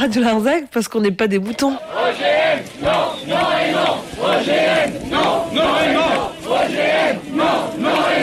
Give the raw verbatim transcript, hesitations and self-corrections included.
Radio Larzac parce qu'on n'est pas des boutons. O G M, non, non et non. O G M, non, non et non. O G M, non, non et non.